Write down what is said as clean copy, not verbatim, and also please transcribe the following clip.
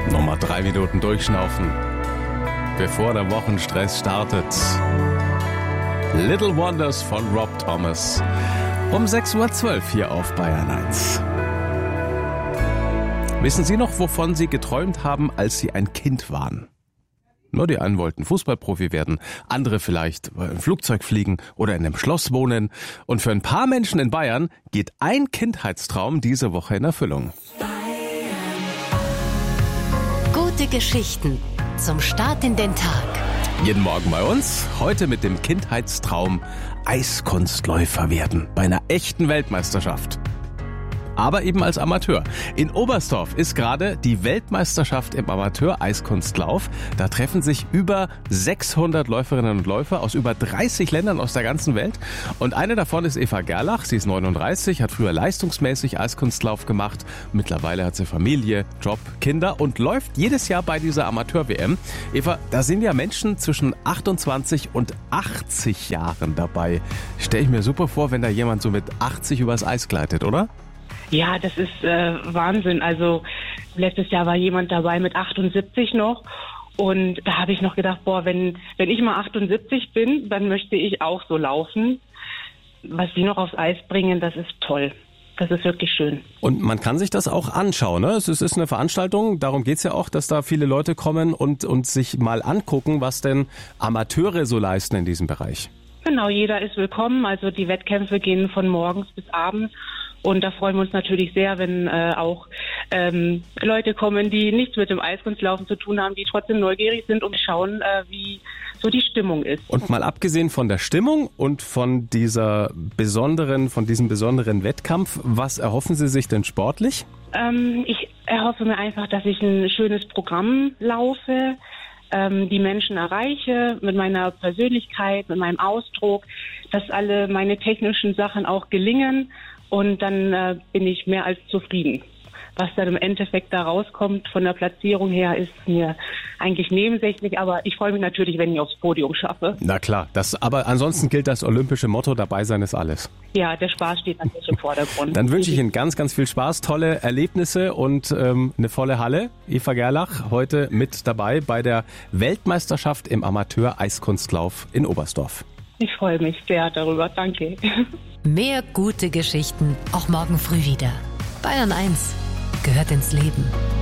Nochmal 3 Minuten durchschnaufen, bevor der Wochenstress startet. Little Wonders von Rob Thomas. Um 6.12 Uhr hier auf Bayern 1. Wissen Sie noch, wovon Sie geträumt haben, als Sie ein Kind waren? Nur die einen wollten Fußballprofi werden, andere vielleicht ein Flugzeug fliegen oder in einem Schloss wohnen. Und für ein paar Menschen in Bayern geht ein Kindheitstraum diese Woche in Erfüllung. Gute Geschichten zum Start in den Tag. Jeden Morgen bei uns, heute mit dem Kindheitstraum Eiskunstläufer werden bei einer echten Weltmeisterschaft. Aber eben als Amateur. In Oberstdorf ist gerade die Weltmeisterschaft im Amateur-Eiskunstlauf. Da treffen sich über 600 Läuferinnen und Läufer aus über 30 Ländern aus der ganzen Welt. Und eine davon ist Eva Gerlach. Sie ist 39, hat früher leistungsmäßig Eiskunstlauf gemacht. Mittlerweile hat sie Familie, Job, Kinder und läuft jedes Jahr bei dieser Amateur-WM. Eva, da sind ja Menschen zwischen 28 und 80 Jahren dabei. Stell ich mir super vor, wenn da jemand so mit 80 übers Eis gleitet, oder? Ja, das ist Wahnsinn. Also letztes Jahr war jemand dabei mit 78 noch und da habe ich noch gedacht, wenn ich mal 78 bin, dann möchte ich auch so laufen. Was die noch aufs Eis bringen, das ist toll. Das ist wirklich schön. Und man kann sich das auch anschauen, ne? Es ist eine Veranstaltung, darum geht's ja auch, dass da viele Leute kommen und sich mal angucken, was denn Amateure so leisten in diesem Bereich. Genau, jeder ist willkommen. Also die Wettkämpfe gehen von morgens bis abends. Und da freuen wir uns natürlich sehr, wenn auch Leute kommen, die nichts mit dem Eiskunstlaufen zu tun haben, die trotzdem neugierig sind und schauen, wie so die Stimmung ist. Und mal abgesehen von der Stimmung und von diesem besonderen Wettkampf, was erhoffen Sie sich denn sportlich? Ich erhoffe mir einfach, dass ich ein schönes Programm laufe, die Menschen erreiche mit meiner Persönlichkeit, mit meinem Ausdruck, dass alle meine technischen Sachen auch gelingen. Und dann bin ich mehr als zufrieden. Was dann im Endeffekt da rauskommt von der Platzierung her, ist mir eigentlich nebensächlich. Aber ich freue mich natürlich, wenn ich aufs Podium schaffe. Na klar, aber ansonsten gilt das olympische Motto, dabei sein ist alles. Ja, der Spaß steht natürlich im Vordergrund. Dann wünsche ich Ihnen ganz, ganz viel Spaß, tolle Erlebnisse und eine volle Halle. Eva Gerlach heute mit dabei bei der Weltmeisterschaft im Amateur-Eiskunstlauf in Oberstdorf. Ich freue mich sehr darüber. Danke. Mehr gute Geschichten auch morgen früh wieder. Bayern 1 gehört ins Leben.